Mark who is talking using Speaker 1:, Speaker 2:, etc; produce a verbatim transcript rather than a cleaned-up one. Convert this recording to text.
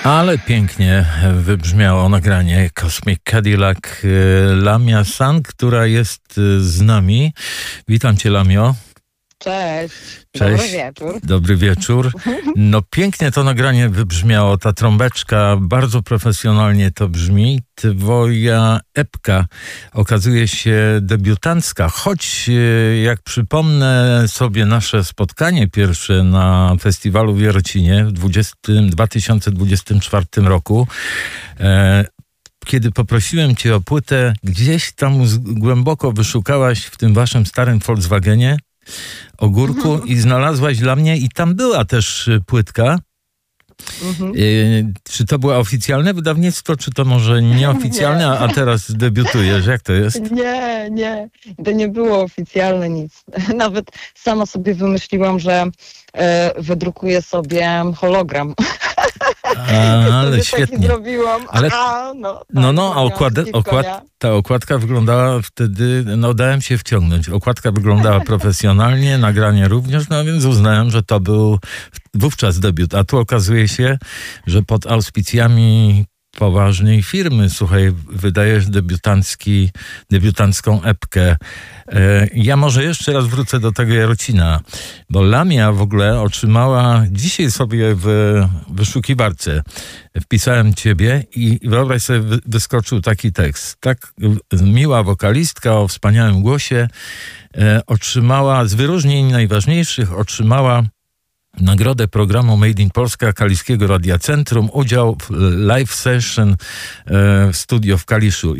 Speaker 1: Ale pięknie wybrzmiało nagranie Cosmic Cadillac Lamia San, która jest z nami. Witam cię, Lamio.
Speaker 2: Cześć.
Speaker 1: Cześć.
Speaker 2: Dobry wieczór.
Speaker 1: Dobry wieczór. No pięknie to nagranie wybrzmiało, ta trąbeczka, bardzo profesjonalnie to brzmi. Twoja epka okazuje się debiutancka, choć jak przypomnę sobie nasze spotkanie pierwsze na festiwalu w Jarocinie w dwa tysiące dwudziestym czwartym roku, e, kiedy poprosiłem cię o płytę, gdzieś tam z, głęboko wyszukałaś w tym waszym starym Volkswagenie ogórku mhm. i znalazłaś dla mnie, i tam była też płytka. Mhm. Y, czy to było oficjalne wydawnictwo, czy to może nieoficjalne, a, a teraz debiutujesz? Jak to jest?
Speaker 2: Nie, nie. To nie było oficjalne nic. Nawet sama sobie wymyśliłam, że e, wydrukuję sobie hologram.
Speaker 1: A, ale świetnie.
Speaker 2: Zrobiłam.
Speaker 1: Ale,
Speaker 2: a, no,
Speaker 1: no, no, a okład, okład, ta okładka wyglądała wtedy, no dałem się wciągnąć. Okładka wyglądała profesjonalnie, nagranie również, no więc uznałem, że to był wówczas debiut. A tu okazuje się, że pod auspicjami poważnej firmy, słuchaj, wydajesz debiutancki, debiutancką epkę. Ja może jeszcze raz wrócę do tego Jarocina, bo Lamia w ogóle otrzymała, dzisiaj sobie w wyszukiwarce wpisałem ciebie i wyobraź sobie, wyskoczył taki tekst. Tak miła wokalistka o wspaniałym głosie otrzymała, z wyróżnień najważniejszych otrzymała nagrodę programu Made in Polska Kaliskiego Radia Centrum, udział w live session w studio w Kaliszu.